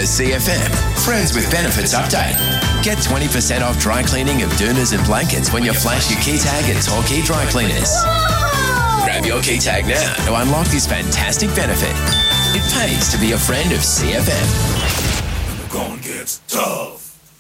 CFM Friends with Benefits update. Get 20% off dry cleaning of doonas and blankets when you flash your key tag at Torquay Dry Cleaners. Grab your key tag now to unlock this fantastic benefit. It pays to be a friend of CFM. When the going gets tough.